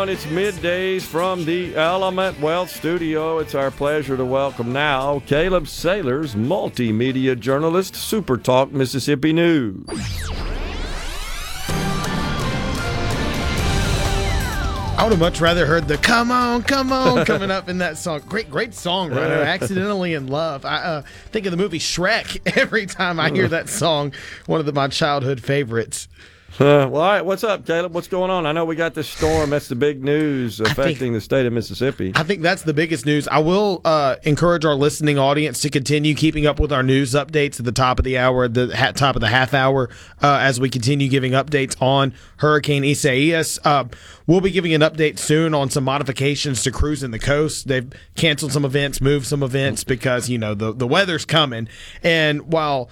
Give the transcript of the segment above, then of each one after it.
It's middays from the Element Wealth Studio. It's our pleasure to welcome now Caleb Sailors, multimedia journalist, Super Talk Mississippi News. I would have much rather heard the "Come on, come on" coming up in that song. Great songwriter. Accidentally in Love. I think of the movie Shrek every time I hear that song. One of my childhood favorites. Well, all right, what's up, Caleb? What's going on? I know we got this storm. That's the big news affecting the state of Mississippi. I think that's the biggest news. I will encourage our listening audience to continue keeping up with our news updates at the top of the hour, the top of the half hour, as we continue giving updates on Hurricane Isaias. We'll be giving an update soon on some modifications to cruising the coast. They've canceled some events, moved some events because, the weather's coming. And while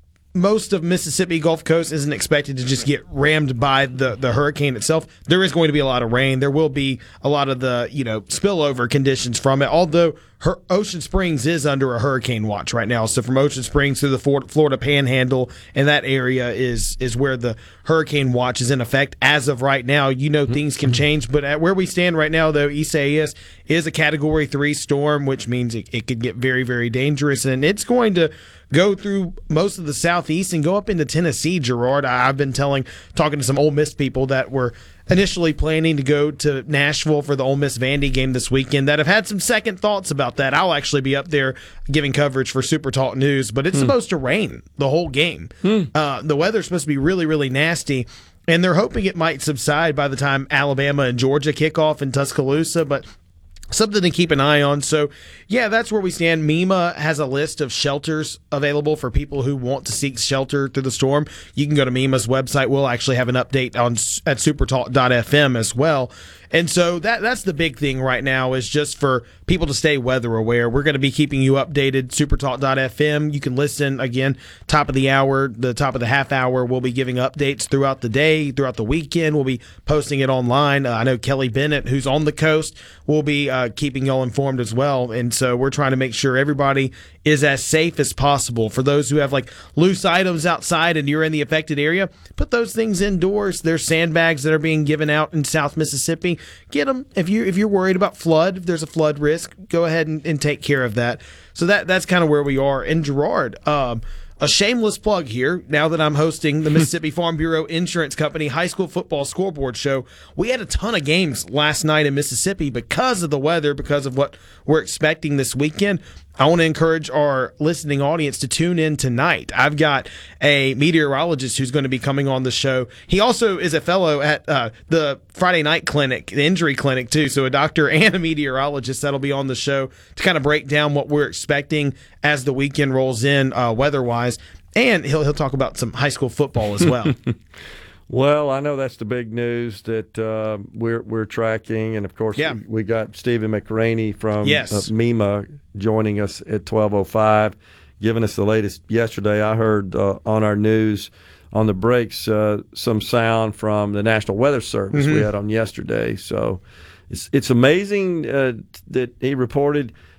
most of Mississippi Gulf Coast isn't expected to just get rammed by the hurricane itself, there is going to be a lot of rain. There will be a lot of the spillover conditions from it, although Ocean Springs is under a hurricane watch right now. So from Ocean Springs through the Florida Panhandle, and that area is where the hurricane watch is in effect as of right now. Things can change, but at where we stand right now, though, Isaias is a Category 3 storm, which means it could get very, very dangerous, and it's going to go through most of the southeast and go up into Tennessee, Gerard. I've been talking to some Ole Miss people that were initially planning to go to Nashville for the Ole Miss Vandy game this weekend that have had some second thoughts about that. I'll actually be up there giving coverage for Super Talk News, but it's supposed to rain the whole game. The weather's supposed to be really, really nasty, and they're hoping it might subside by the time Alabama and Georgia kick off in Tuscaloosa, but something to keep an eye on. So, yeah, that's where we stand. MEMA has a list of shelters available for people who want to seek shelter through the storm. You can go to MEMA's website. We'll actually have an update at supertalk.fm as well. And so that's the big thing right now, is just for people to stay weather aware. We're going to be keeping you updated. Supertalk.fm. You can listen again, top of the hour, the top of the half hour. We'll be giving updates throughout the day, throughout the weekend. We'll be posting it online. I know Kelly Bennett, who's on the coast, will be keeping y'all informed as well. And so we're trying to make sure everybody is as safe as possible. For those who have loose items outside and you're in the affected area, put those things indoors. There's sandbags that are being given out in South Mississippi. Get them. If you're worried about flood, if there's a flood risk, go ahead and take care of that. So that's kind of where we are. And Gerard, a shameless plug here, now that I'm hosting the Mississippi Farm Bureau Insurance Company High School Football Scoreboard Show. We had a ton of games last night in Mississippi because of the weather, because of what we're expecting this weekend. I want to encourage our listening audience to tune in tonight. I've got a meteorologist who's going to be coming on the show. He also is a fellow at the Friday night clinic, the injury clinic, too. So a doctor and a meteorologist that'll be on the show to kind of break down what we're expecting as the weekend rolls in weather-wise. And he'll talk about some high school football as well. Well, I know that's the big news that we're tracking, and of course we got Stephen McRaney from MEMA joining us at 12:05, giving us the latest. Yesterday, I heard on our news on the breaks some sound from the National Weather Service we had on yesterday. So it's amazing that he reported